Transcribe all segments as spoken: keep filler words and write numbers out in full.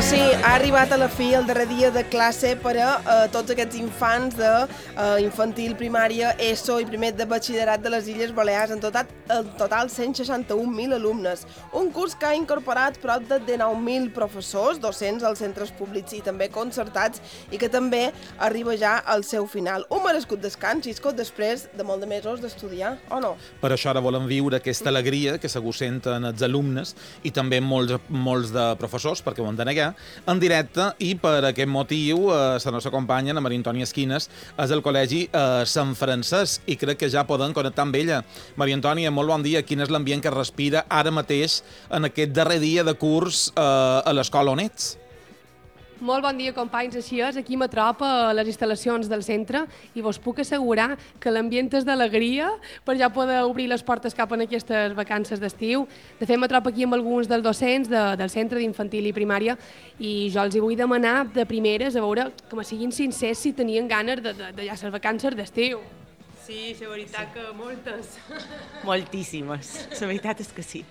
Doncs sí, ha arribat a la fi el darrer dia de classe per a eh, tots aquests infants de eh, infantil, primària, ESO i primer de batxillerat de les Illes Balears, en total, en total cent seixanta-un mil alumnes. Un curs que ha incorporat prop de dinou mil professors, docents als centres públics i també concertats, i que també arriba ja al seu final. Un merescut descans, Xisco, després de molt de mesos d'estudiar, o no? Per això ara volen viure aquesta alegria que segur senten els alumnes i també molts, molts de professors, perquè ho han de negar, en directe, i per aquest motiu eh, la nostra companya, la Maria Antònia Esquines, és del Col·legi eh, Sant Francesc, i crec que ja poden connectar amb ella. Maria Antònia, molt bon dia. Quin és l'ambient que respira ara mateix en aquest darrer dia de curs eh, a l'escola on ets? Molt bon dia, companys. Així és, aquí m'atropa a les instal·lacions del centre i vos puc assegurar que l'ambient és d'alegria per ja poder obrir les portes cap en aquestes vacances d'estiu. De fet, m'atropa aquí amb alguns dels docents de, del centre d'infantil i primària i jo els hi vull demanar de primeres, a veure, que me siguin sincers si tenien ganes de, de, de ja les vacances d'estiu. Sí, la veritat sí. que moltes. Moltíssimes. La veritat és que sí.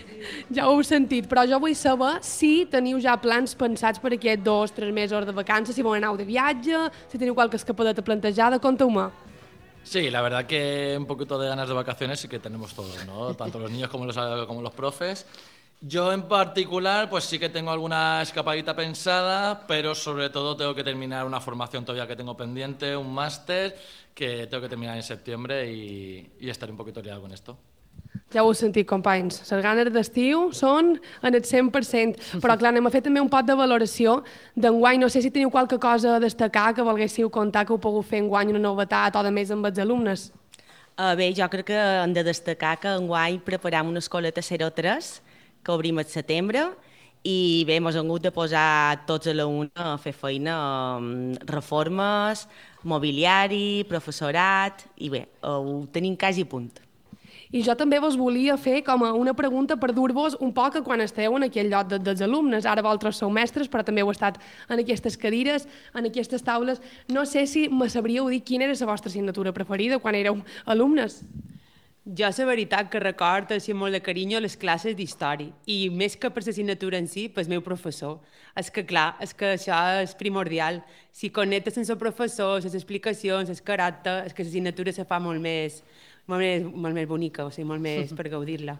Ja ho heu sentit, però jo vull saber si teniu ja plans pensats per aquests dos, tres mesos de vacances, si vau anar de viatge, si teniu qualque escapadeta plantejada, conteu-me. Sí, la verdad que un poquito de ganas de vacaciones sí que tenemos todos, ¿no? Tanto los niños como los, como los profes. Yo en particular, pues sí que tengo alguna escapadita pensada, pero sobre todo tengo que terminar una formación todavía que tengo pendiente, un máster que tengo que terminar en septiembre y, y estaré un poquito liado con esto. Ja ho heu sentit, companys. Les ganes d'estiu són en el cent per cent. Però, clar, anem a fer també un pot de valoració d'enguany. No sé si teniu qualque cosa a destacar que volguéssiu contar que heu pogut fer enguany una novetat o de més amb els alumnes. Uh, bé, jo crec que hem de destacar que enguany preparam una escoleta zero tres que obrim al setembre i bé, ens hem hagut de posar tots a la una a fer feina, um, reformes, mobiliari, professorat i bé, uh, ho tenim quasi a punt. I jo també vos volia fer com a una pregunta per dur-vos un poc a quan esteu en aquell lloc de, dels alumnes. Ara vosaltres sou mestres, però també heu estat en aquestes cadires, en aquestes taules. No sé si me sabríeu dir quina era la vostra assignatura preferida quan éreu alumnes. Jo, la veritat, que record així molt de carinyo les classes d'història. I més que per l'assignatura en si, pel meu professor. És que, clar, és que això és primordial. Si connectes amb el professor, les explicacions, el caràcter, és que l'assignatura se fa molt més... Molt més, molt més bonica, o sigui, molt més per gaudir-la.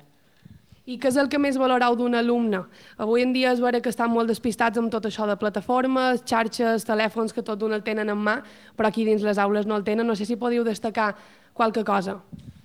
I què és el que més valoreu d'un alumne? Avui en dia és vera que estan molt despistats amb tot això de plataformes, xarxes, telèfons, que tot d'un el tenen en mà, però aquí dins les aules no el tenen. No sé si podeu destacar qualque cosa.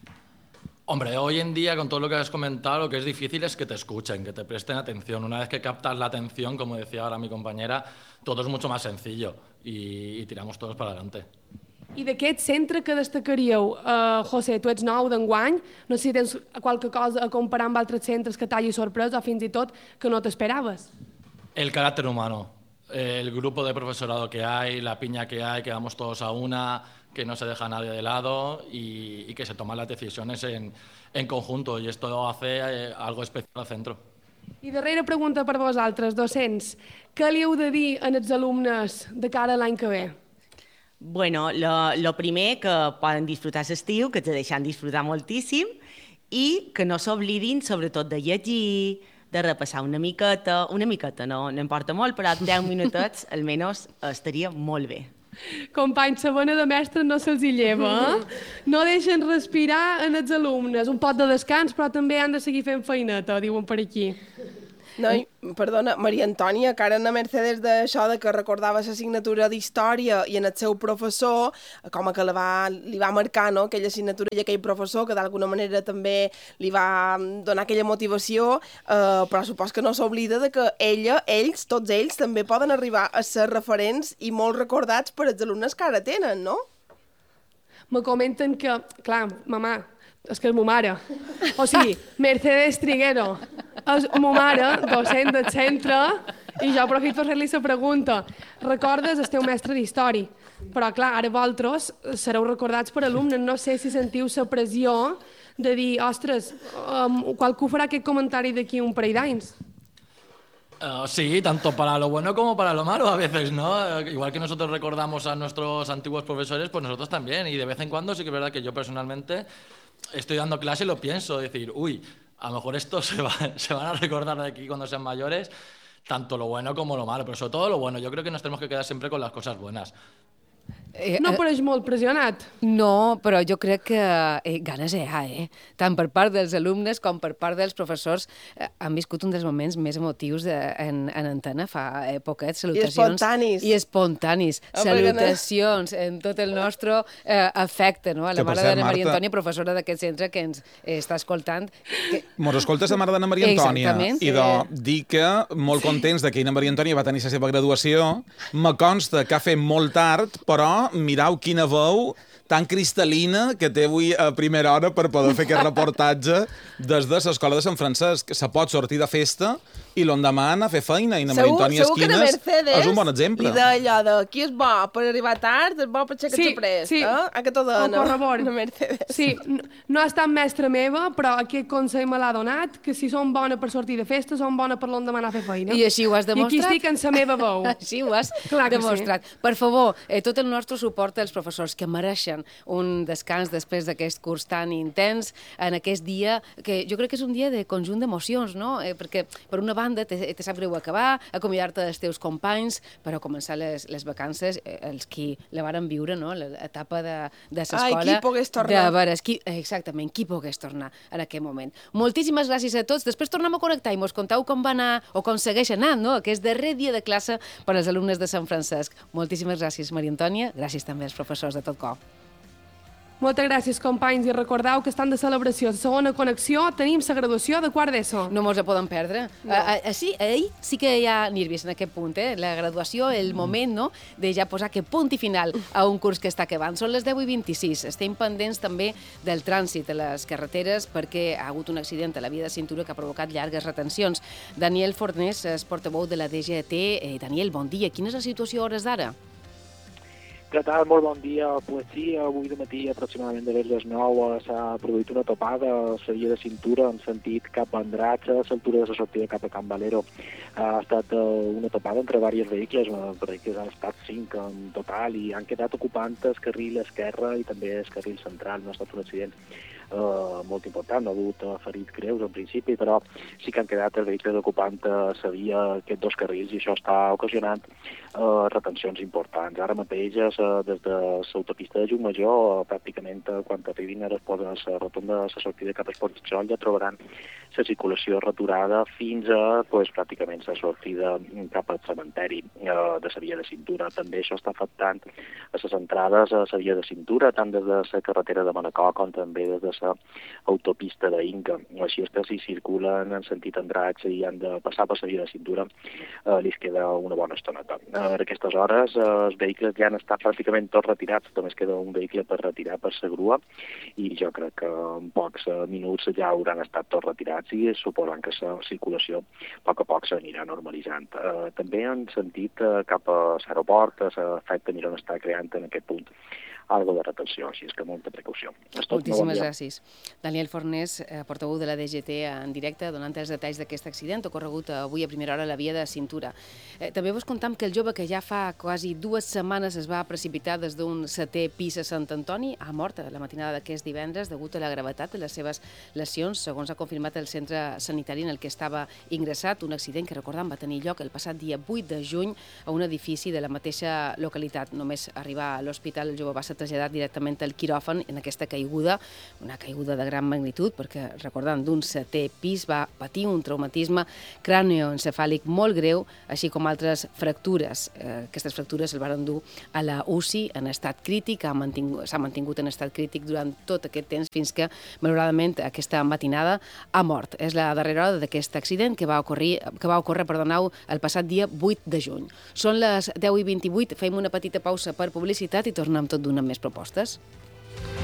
Hombre, hoy en día, con todo lo que has comentado, lo que es difícil es que te escuchen, que te presten atención. Una vez que captas la atención, como decía ahora mi compañera, todo es mucho más sencillo y, y tiramos todos para adelante. I d'aquest centre que destacaríeu? Uh, José, tu ets nou d'enguany, no sé si tens qualque cosa a comparar amb altres centres que t'hagi sorprès o fins i tot que no t'esperaves. El carácter humano, el grupo de profesorado que hay, la piña que hay, que vamos todos a una, que no se deja nadie de lado y, y que se toman las decisiones en, en conjunto, y esto hace eh, algo especial al centro. I darrera pregunta per vosaltres, docents. Què li heu de dir als alumnes de cara a l'any que ve? Bueno, lo, lo primer, que poden disfrutar l'estiu, que te deixen disfrutar moltíssim i que no s'oblidin sobretot de llegir, de repassar una miqueta, una miqueta no, no importa molt, però deu minutets almenys estaria molt bé. Companys, la bona de mestres no se'ls hi lleva, eh? No deixen respirar en els alumnes, un pot de descans, però també han de seguir fent feineta, diuen per aquí. No, i, perdona, Maria Antònia, que ara en Mercedes d'això de que recordava l'assignatura d'història i en el seu professor, com que la va, li va marcar, no?, aquella assignatura i aquell professor que d'alguna manera també li va donar aquella motivació, eh, però supos que no s'oblida de que ella, ells, tots ells, també poden arribar a ser referents i molt recordats per als alumnes que ara tenen, no? Me comenten que, clar, mamà, és que és ma mare. O sigui, Mercedes Triguero és ma mare, docent del centre, i jo aprofito per fer-li la pregunta. Recordes el teu mestre d'història, però clar, ara vosaltres sereu recordats per alumnes. No sé si sentiu la pressió de dir, ostres, um, qualcú farà aquest comentari d'aquí un parell d'anys. Uh, sí, tanto para lo bueno como para lo malo a veces, ¿no? Uh, igual que nosotros recordamos a nuestros antiguos profesores, pues nosotros también. Y de vez en cuando sí que es verdad que yo personalmente estoy dando clase y lo pienso, decir, uy, a lo mejor esto se, va, se van a recordar de aquí cuando sean mayores. tanto lo bueno como lo malo, pero sobre todo lo bueno. Yo creo que nos tenemos que quedar siempre con las cosas buenas. Eh, No eh, pareix molt pressionat? No, però jo crec que eh, ganes hi ha, eh? Tant per part dels alumnes com per part dels professors. Eh, han viscut un dels moments més emotius de, en, en antena fa eh, poquet. Salutacions. I espontanis. I espontanis. Oh, Salutacions en tot el nostre eh, afecte, no? A la Que, per mare cert, d'Anna Maria Marta- Antònia, professora d'aquest centre, que ens eh, està escoltant. Que... Mos escoltes de mare d'Anna Maria Antònia. Exactament. I de dir que molt contents de que Anna Maria Antònia va tenir la seva graduació. Me consta que ha fet molt tard, però mirau quina veu tan cristal·lina que té avui a primera hora per poder fer aquest reportatge des de l'Escola de Sant Francesc. Se pot sortir de festa i l'endemà anar a fer feina. I Anna Maria Antònia segur que la Esquines Mercedes és un bon exemple. li deia allò de qui és bo per arribar tard, és bo per aixecar-se Sí, pres. sí. Eh? A que t'ho Ho dona. corroboro. La Mercedes. Sí, no, no ha estat mestra meva, però aquest consell me l'ha donat, que si som bona per sortir de festa, som bona per l'endemà anar a fer feina. I així ho has I aquí demostrat? estic en la meva veu. Així ho has Clar que demostrat. Per favor, eh, tot el nostre suport als professors que mereixen un descans després d'aquest curs tan intens, en aquest dia, que jo crec que és un dia de conjunt d'emocions, no? Eh, perquè, per una banda, te, te sap greu acabar, acomiadar-te dels teus companys, però començar les, les vacances, eh, els qui la varen viure, no? L'etapa de, de l'escola. Ai, qui pogués tornar. De veres, qui, exactament, qui pogués tornar en aquest moment. Moltíssimes gràcies a tots. Després tornem a connectar i mos contau com va anar, o com segueix anant, no? Aquest darrer dia de classe per als alumnes de Sant Francesc. Moltíssimes gràcies, Maria Antònia. Gràcies també als professors de tot cor. Moltes gràcies, companys, i recordeu que estan de celebració. La segona connexió tenim la graduació de quart d'ESO. No mos la podem perdre. No. A, a, sí, ahir sí que hi ha nervis en aquest punt, eh? La graduació, el moment, no?, de ja posar aquest punt i final a un curs que està acabant. Són les deu i vint-i-sis. Estem pendents també del trànsit a les carreteres perquè ha hagut un accident a la via de cintura que ha provocat llargues retencions. Daniel Fornés és portaveu de la D G T. Eh, Daniel, bon dia. Quina és la situació a hores d'ara? Què tal? Molt bon dia. Pues sí, avui de matí, aproximadament de les nou, s'ha produït una topada a la via de cintura en sentit cap a Andratx, a l'altura de la sortida cap a Can Valero. Ha estat una topada entre diversos vehicles, vehicles han estat cinc en total, i han quedat ocupant el carril esquerre i també el carril central. No ha estat un accident Uh, molt important, no ha hagut uh, ferits greus en principi, però sí que han quedat els vehicles ocupant uh, la via aquests dos carrils i això està ocasionant uh, retencions importants. Ara mateix, uh, des de l'autopista de Llucmajor, uh, pràcticament uh, quan arribin a la rotonda de la sortida cap a Esportjol ja trobaran la circulació returada fins a pues, pràcticament la sortida cap al cementeri uh, de la via de cintura. També això està afectant a les entrades a la via de cintura, tant des de la carretera de Manacor com també des de l'autopista d'Inca. Així és que si circulen en sentit Andratx i han de passar per la via de cintura, eh, li queda una bona estoneta. Eh, a aquestes hores eh, els vehicles ja han estat pràcticament tots retirats, només queda un vehicle per retirar per la grua i jo crec que en pocs eh, minuts ja hauran estat tots retirats i suposen que la circulació a poc a poc s'anirà normalitzant. Eh, també han sentit eh, cap a l'aeroport l'efecte Mirona està creant en aquest punt algo de retenció, així és que molta precaució. Moltíssimes gràcies. Daniel Fornés, eh, portaveu de la D G T en directe, donant els detalls d'aquest accident ocorregut avui a primera hora a la via de cintura. Eh, també vos contam que el jove que ja fa quasi dues setmanes es va precipitar des d'un setè pis a Sant Antoni ha mort a la matinada d'aquest divendres degut a la gravetat de les seves lesions, segons ha confirmat el centre sanitari en el que estava ingressat, un accident que, recordem, va tenir lloc el passat dia vuit de juny a un edifici de la mateixa localitat. Només arribar a l'hospital, el jove va ser traslladat directament al quiròfan en aquesta caiguda, una caiguda de gran magnitud, perquè, recordant, d'un setè pis va patir un traumatisme cràneo-encefàlic molt greu, així com altres fractures. Eh, aquestes fractures el van dur a la U C I en estat crític, s'ha mantingut, mantingut en estat crític durant tot aquest temps fins que, malauradament, aquesta matinada ha mort. És la darrera hora d'aquest accident que va ocórrer, que va ocórrer, perdoneu, el passat dia vuit de juny. Són les deu i vint-i-vuit, fem una petita pausa per publicitat i tornem tot d'una amb més propostes.